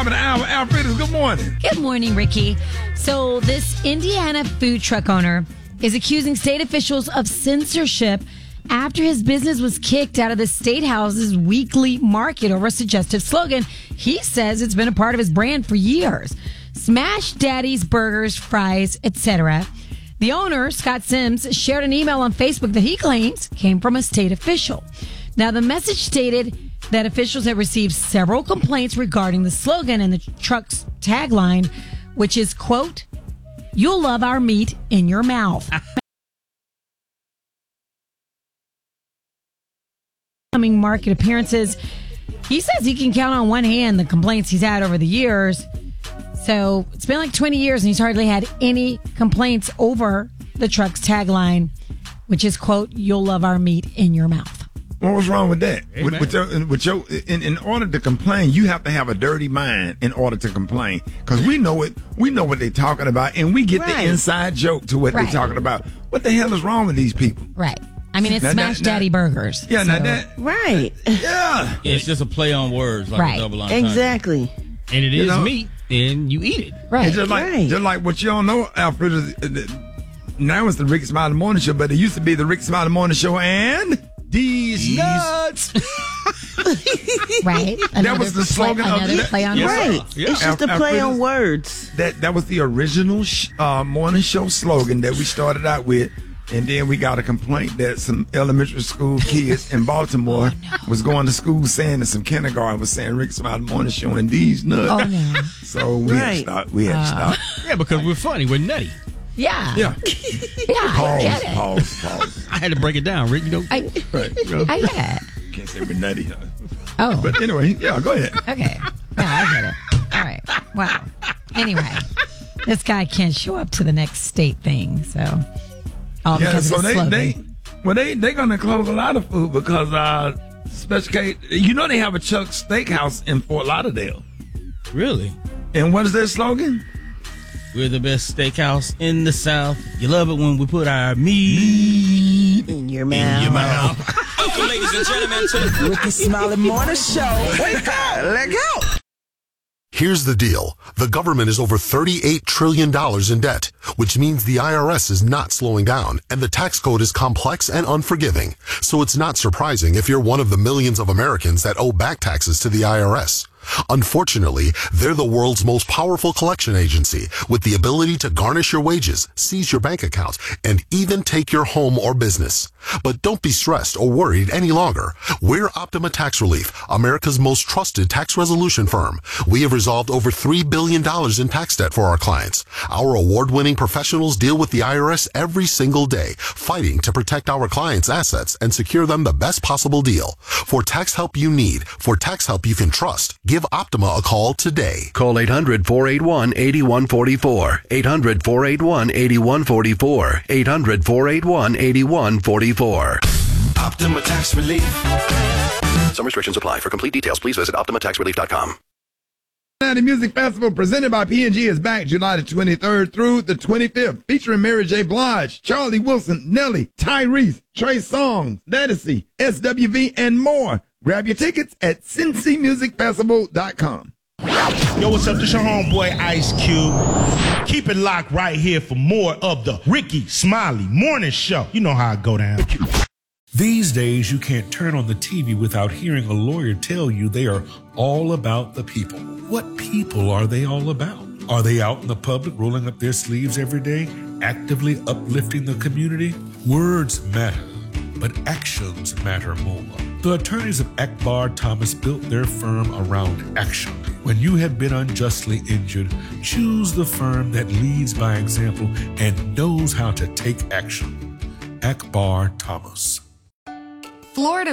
of the hour. Alfredo, good morning. Good morning, Ricky. So this Indiana food truck owner is accusing state officials of censorship after his business was kicked out of the State House's weekly market over a suggestive slogan. He says it's been a part of his brand for years. Smash Daddy's burgers, fries, etc. The owner, Scott Sims, shared an email on Facebook that he claims came from a state official. Now, the message stated that officials have received several complaints regarding the slogan and the truck's tagline, which is, quote, "You'll love our meat in your mouth." Coming market appearances, he says he can count on one hand the complaints he's had over the years. So it's been like 20 years and he's hardly had any complaints over the truck's tagline, which is, quote, "You'll love our meat in your mouth." What was wrong with that? In order to complain, you have to have a dirty mind in order to complain. Because we know it. We know what they're talking about, and we get the inside joke to what they're talking about. What the hell is wrong with these people? Right. I mean, it's Smash Daddy burgers. Yeah, so. now that. Right. Yeah. It's just a play on words, like a double entendre. Exactly. And it is meat, and you eat it. Right. Just like what y'all know, Alfred, now it's the Ricky Smiley Morning Show, but it used to be the Ricky Smiley Morning Show and These Nuts. Right. That was the slogan of the play on Right. Yeah. It's just a play on words. That was the original morning show slogan that we started out with. And then we got a complaint that some elementary school kids in Baltimore was going to school saying that some kindergarten was saying Rick Smiley Morning Show and These Nuts. Oh, no. So we had to stop. We had to stop. Yeah, because we're funny. We're nutty. Yeah. Yeah. I get it. Pause. I had to break it down, Rick. You know, I get it. Can't say we're nutty. Oh. But anyway, yeah, go ahead. Okay. Yeah, I get it. All right. Wow. Anyway, this guy can't show up to the next state thing, so... so they're gonna close a lot of food because Special K, you know they have a Chuck's Steakhouse in Fort Lauderdale. Really? And what is their slogan? We're the best steakhouse in the South. You love it when we put our meat in your mouth. Welcome, ladies and gentlemen, to the Ricky Smiley Morning Show. Wake up, let go. Here's the deal. The government is over $38 trillion in debt, which means the IRS is not slowing down, and the tax code is complex and unforgiving. So it's not surprising if you're one of the millions of Americans that owe back taxes to the IRS. Unfortunately, they're the world's most powerful collection agency with the ability to garnish your wages, seize your bank accounts, and even take your home or business. But don't be stressed or worried any longer. We're Optima Tax Relief, America's most trusted tax resolution firm. We have resolved over $3 billion in tax debt for our clients. Our award-winning professionals deal with the IRS every single day, fighting to protect our clients' assets and secure them the best possible deal. For tax help you need, for tax help you can trust, give Optima a call today. Call 800-481-8144. 800-481-8144. 800-481-8144. Optima Tax Relief. Some restrictions apply. For complete details, please visit OptimaTaxRelief.com. The Music Festival presented by P&G is back July the 23rd through the 25th, featuring Mary J. Blige, Charlie Wilson, Nelly, Tyrese, Trey Songz, Ledisi, SWV, and more. Grab your tickets at cincymusicfestival.com. Yo, what's up? This your homeboy Ice Cube. Keep it locked right here for more of the Ricky Smiley Morning Show. You know how I go down. These days, you can't turn on the TV without hearing a lawyer tell you they are all about the people. What people are they all about? Are they out in the public rolling up their sleeves every day, actively uplifting the community? Words matter, but actions matter more. The attorneys of Akbar Thomas built their firm around action. When you have been unjustly injured, choose the firm that leads by example and knows how to take action. Akbar Thomas. Florida